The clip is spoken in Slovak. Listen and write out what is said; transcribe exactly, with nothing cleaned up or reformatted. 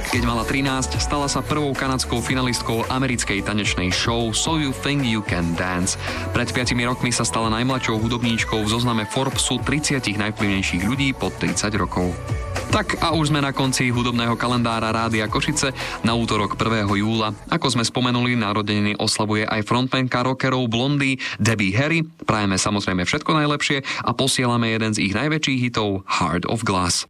Keď mala trinásť, stala sa prvou kanadskou finalistkou americkej tanečnej show So You Think You Can Dance. Pred piatimi rokmi sa stala najmladšou hudobníčkou v zozname Forbesu tridsať najvplyvnejších ľudí pod tridsať rokov. Tak a už sme na konci hudobného kalendára Rádia Košice na útorok prvého júla. Ako sme spomenuli, narodeniny oslavuje aj frontmanka rockerov Blondy Debbie Harry. Prajeme samozrejme všetko najlepšie a posielame jeden z ich najväčších hitov Heart of Glass.